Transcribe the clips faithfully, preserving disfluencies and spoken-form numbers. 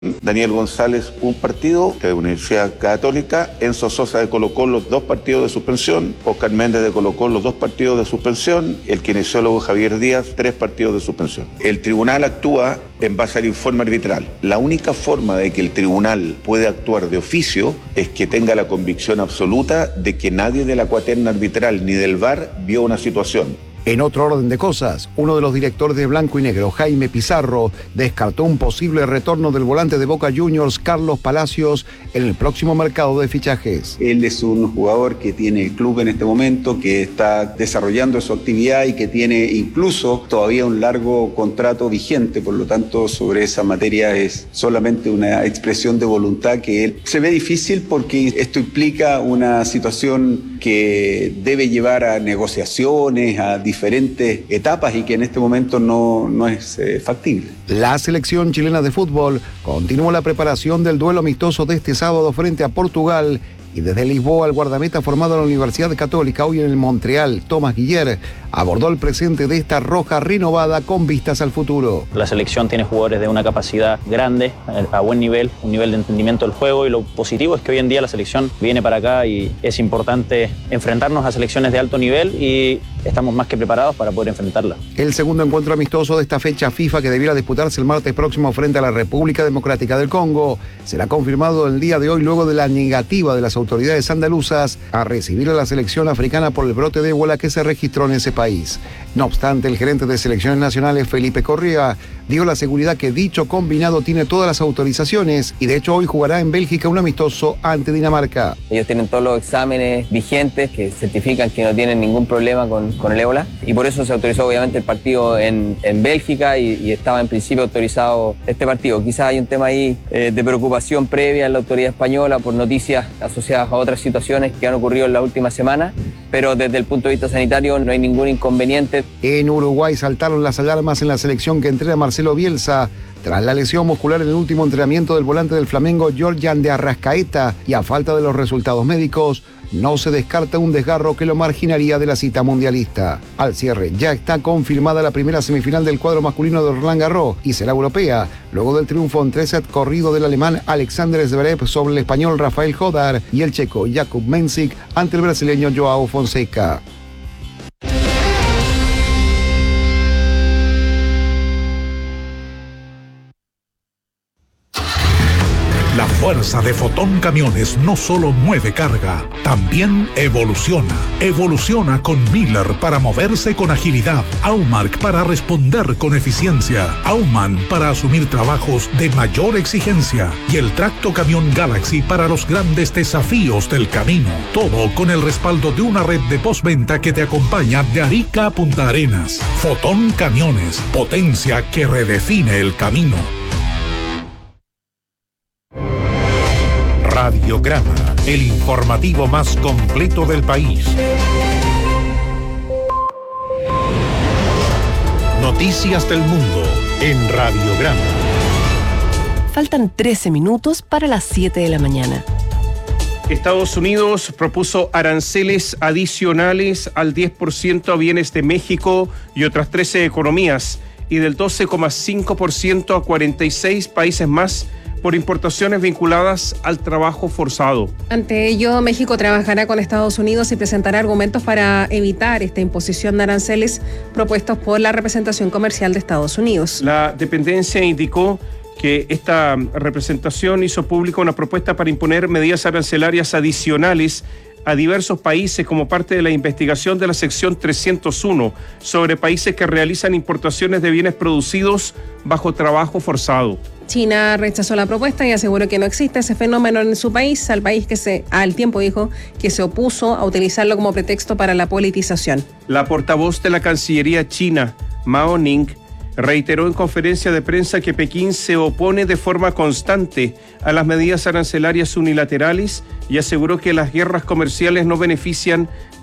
Daniel González, un partido de Universidad Católica, Enzo Sosa de Colo-Colo, dos partidos de suspensión, Oscar Méndez de Colo-Colo, dos partidos de suspensión, el kinesiólogo Javier Díaz, tres partidos de suspensión. El tribunal actúa en base al informe arbitral. La única forma de que el tribunal pueda actuar de oficio es que tenga la convicción absoluta de que nadie de la cuaterna arbitral ni del V A R vio una situación. En otro orden de cosas, uno de los directores de Blanco y Negro, Jaime Pizarro, descartó un posible retorno del volante de Boca Juniors, Carlos Palacios, en el próximo mercado de fichajes. Él es un jugador que tiene club en este momento, que está desarrollando su actividad y que tiene incluso todavía un largo contrato vigente, por lo tanto sobre esa materia es solamente una expresión de voluntad que él se ve difícil porque esto implica una situación que debe llevar a negociaciones, a diferentes etapas y que en este momento no, no es eh, factible. La selección chilena de fútbol continuó la preparación del duelo amistoso de este sábado frente a Portugal y desde Lisboa el guardameta formado en la Universidad Católica, hoy en el Montreal, Tomás Guiller, abordó el presente de esta roja renovada con vistas al futuro. La selección tiene jugadores de una capacidad grande, a buen nivel, un nivel de entendimiento del juego, y lo positivo es que hoy en día la selección viene para acá y es importante enfrentarnos a selecciones de alto nivel y estamos más que preparados para poder enfrentarla. El segundo encuentro amistoso de esta fecha FIFA, que debiera disputarse el martes próximo frente a la República Democrática del Congo, será confirmado el día de hoy luego de la negativa de las autoridades andaluzas a recibir a la selección africana por el brote de ébola que se registró en ese país. No obstante, el gerente de selecciones nacionales, Felipe Correa, dio la seguridad que dicho combinado tiene todas las autorizaciones y de hecho hoy jugará en Bélgica un amistoso ante Dinamarca. Ellos tienen todos los exámenes vigentes que certifican que no tienen ningún problema con, con el ébola y por eso se autorizó obviamente el partido en, en Bélgica y, y estaba en principio autorizado este partido. Quizás hay un tema ahí eh, de preocupación previa en la autoridad española por noticias asociadas a otras situaciones que han ocurrido en la última semana, pero desde el punto de vista sanitario no hay ningún inconveniente. En Uruguay saltaron las alarmas en la selección que entrena Marcelo Bielsa tras la lesión muscular en el último entrenamiento del volante del Flamengo, Georgian de Arrascaeta, y a falta de los resultados médicos, no se descarta un desgarro que lo marginaría de la cita mundialista. Al cierre, ya está confirmada la primera semifinal del cuadro masculino de Roland Garros y será europea, luego del triunfo en tres sets corrido del alemán Alexander Zverev sobre el español Rafael Jodar y el checo Jakub Mensik ante el brasileño Joao Fonseca. La fuerza de Fotón Camiones no solo mueve carga, también evoluciona. Evoluciona con Miller para moverse con agilidad, Aumark para responder con eficiencia, Auman para asumir trabajos de mayor exigencia y el Tracto Camión Galaxy para los grandes desafíos del camino. Todo con el respaldo de una red de postventa que te acompaña de Arica a Punta Arenas. Fotón Camiones, potencia que redefine el camino. Radiograma, el informativo más completo del país. Noticias del mundo en Radiograma. Faltan trece minutos para las siete de la mañana. Estados Unidos propuso aranceles adicionales al diez por ciento a bienes de México y otras trece economías y del doce coma cinco por ciento a cuarenta y seis países más por importaciones vinculadas al trabajo forzado. Ante ello, México trabajará con Estados Unidos y presentará argumentos para evitar esta imposición de aranceles propuestos por la representación comercial de Estados Unidos. La dependencia indicó que esta representación hizo pública una propuesta para imponer medidas arancelarias adicionales a diversos países como parte de la investigación de la sección trescientos uno sobre países que realizan importaciones de bienes producidos bajo trabajo forzado. China rechazó la propuesta y aseguró que no existe ese fenómeno en su país, al país que se, al tiempo dijo que se opuso a utilizarlo como pretexto para la politización. La portavoz de la Cancillería china, Mao Ning, reiteró en conferencia de prensa que Pekín se opone de forma constante a las medidas arancelarias unilaterales y aseguró que las guerras comerciales no benefician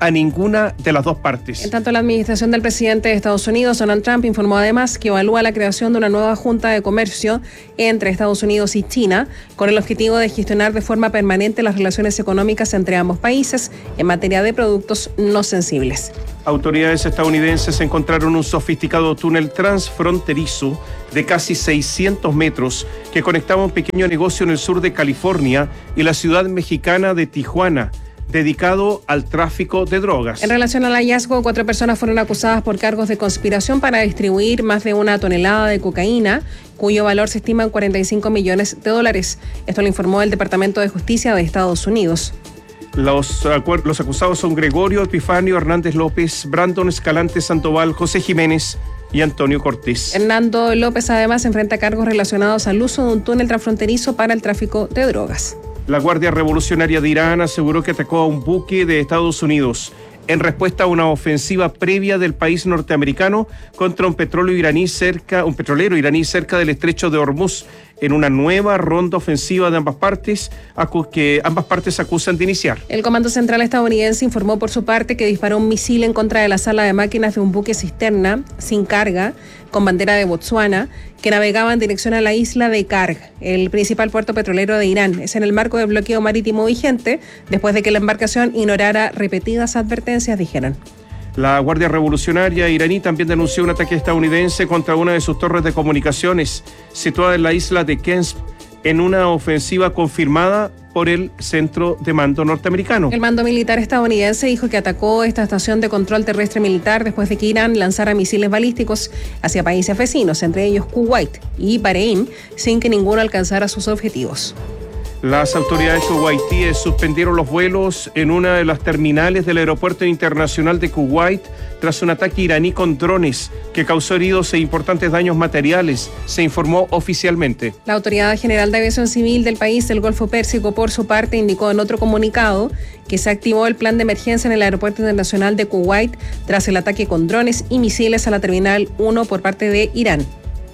a ninguna de las dos partes. En tanto, la administración del presidente de Estados Unidos, Donald Trump, informó además que evalúa la creación de una nueva junta de comercio entre Estados Unidos y China, con el objetivo de gestionar de forma permanente las relaciones económicas entre ambos países en materia de productos no sensibles. Autoridades estadounidenses encontraron un sofisticado túnel transfronterizo de casi seiscientos metros que conectaba un pequeño negocio en el sur de California y la ciudad mexicana de Tijuana, dedicado al tráfico de drogas. En relación al hallazgo, cuatro personas fueron acusadas por cargos de conspiración para distribuir más de una tonelada de cocaína, cuyo valor se estima en cuarenta y cinco millones de dólares. Esto lo informó el Departamento de Justicia de Estados Unidos. Los, los acusados son Gregorio Epifanio Hernández López, Brandon Escalante Sandoval, José Jiménez y Antonio Cortés. Hernando López además enfrenta cargos relacionados al uso de un túnel transfronterizo para el tráfico de drogas. La Guardia Revolucionaria de Irán aseguró que atacó a un buque de Estados Unidos en respuesta a una ofensiva previa del país norteamericano contra un petróleo iraní cerca, un petrolero iraní cerca del estrecho de Hormuz, en una nueva ronda ofensiva de ambas partes, que ambas partes acusan de iniciar. El Comando Central estadounidense informó por su parte que disparó un misil en contra de la sala de máquinas de un buque cisterna sin carga con bandera de Botsuana que navegaba en dirección a la isla de Karg, el principal puerto petrolero de Irán. Es en el marco del bloqueo marítimo vigente, después de que la embarcación ignorara repetidas advertencias, dijeron. La Guardia Revolucionaria iraní también denunció un ataque estadounidense contra una de sus torres de comunicaciones, situada en la isla de Kensp, en una ofensiva confirmada por el Centro de Mando norteamericano. El mando militar estadounidense dijo que atacó esta estación de control terrestre militar después de que Irán lanzara misiles balísticos hacia países vecinos, entre ellos Kuwait y Bahrein, sin que ninguno alcanzara sus objetivos. Las autoridades kuwaitíes suspendieron los vuelos en una de las terminales del aeropuerto internacional de Kuwait tras un ataque iraní con drones que causó heridos e importantes daños materiales, se informó oficialmente. La Autoridad General de Aviación Civil del país del Golfo Pérsico, por su parte, indicó en otro comunicado que se activó el plan de emergencia en el aeropuerto internacional de Kuwait tras el ataque con drones y misiles a la Terminal uno por parte de Irán.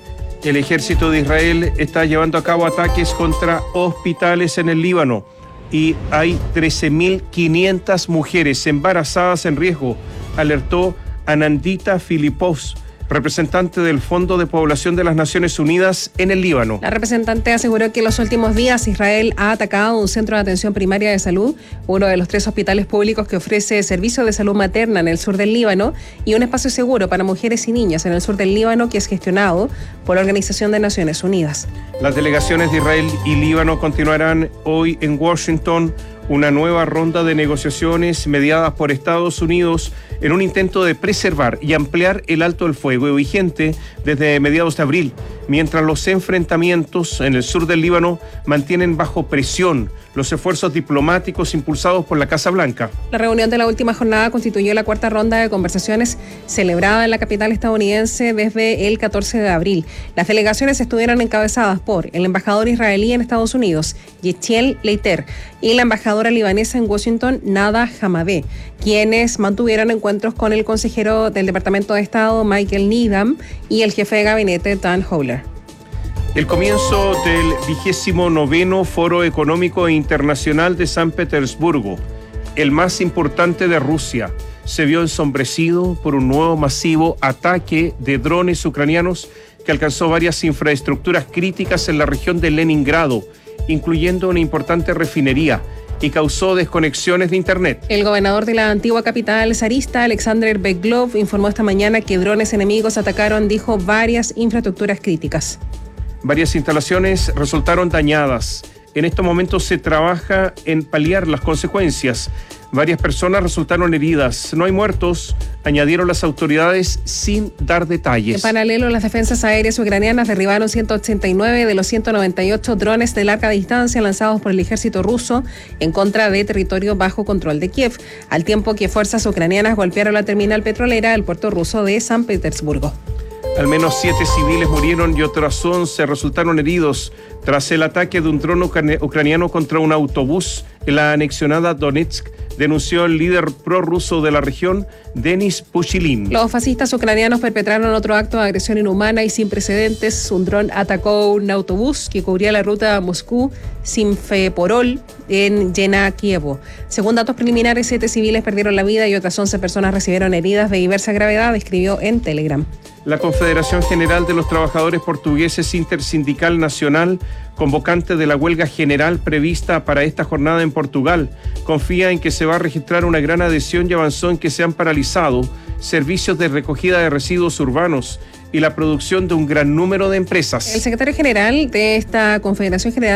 El ejército de Israel está llevando a cabo ataques contra hospitales en el Líbano y hay trece mil quinientas mujeres embarazadas en riesgo, alertó Anandita Filipovs, representante del Fondo de Población de las Naciones Unidas en el Líbano. La representante aseguró que en los últimos días Israel ha atacado un centro de atención primaria de salud, uno de los tres hospitales públicos que ofrece servicios de salud materna en el sur del Líbano y un espacio seguro para mujeres y niñas en el sur del Líbano que es gestionado por la Organización de Naciones Unidas. Las delegaciones de Israel y Líbano continuarán hoy en Washington una nueva ronda de negociaciones mediadas por Estados Unidos en un intento de preservar y ampliar el alto el fuego vigente desde mediados de abril, mientras los enfrentamientos en el sur del Líbano mantienen bajo presión los esfuerzos diplomáticos impulsados por la Casa Blanca. La reunión de la última jornada constituyó la cuarta ronda de conversaciones celebrada en la capital estadounidense desde el catorce de abril. Las delegaciones estuvieron encabezadas por el embajador israelí en Estados Unidos, Yechiel Leiter, y la embajadora libanesa en Washington, Nada Hamadeh, quienes mantuvieron encuentros con el consejero del Departamento de Estado, Michael Needham, y el jefe de gabinete, Dan Howler. El comienzo del vigésimo noveno Foro Económico Internacional de San Petersburgo, el más importante de Rusia, se vio ensombrecido por un nuevo masivo ataque de drones ucranianos que alcanzó varias infraestructuras críticas en la región de Leningrado, incluyendo una importante refinería, y causó desconexiones de internet. El gobernador de la antigua capital zarista, Alexander Beglov, informó esta mañana que drones enemigos atacaron, dijo, varias infraestructuras críticas. Varias instalaciones resultaron dañadas. En estos momentos se trabaja en paliar las consecuencias. Varias personas resultaron heridas. No hay muertos, añadieron las autoridades sin dar detalles. En paralelo, las defensas aéreas ucranianas derribaron ciento ochenta y nueve de los ciento noventa y ocho drones de larga distancia lanzados por el ejército ruso en contra de territorio bajo control de Kiev, al tiempo que fuerzas ucranianas golpearon la terminal petrolera del puerto ruso de San Petersburgo. Al menos siete civiles murieron y otros once resultaron heridos tras el ataque de un dron ucraniano contra un autobús en la anexionada Donetsk denunció el líder prorruso de la región, Denis Pushilin. Los fascistas ucranianos perpetraron otro acto de agresión inhumana y sin precedentes. Un dron atacó un autobús que cubría la ruta Moscú-Simferopol en Yenakievo. Según datos preliminares, siete civiles perdieron la vida y otras once personas recibieron heridas de diversa gravedad, escribió en Telegram. La Confederación General de los Trabajadores Portugueses Intersindical Nacional, convocante de la huelga general prevista para esta jornada en Portugal, confía en que se va a registrar una gran adhesión y avanzó en que se han paralizado servicios de recogida de residuos urbanos y la producción de un gran número de empresas. El secretario general de esta Confederación General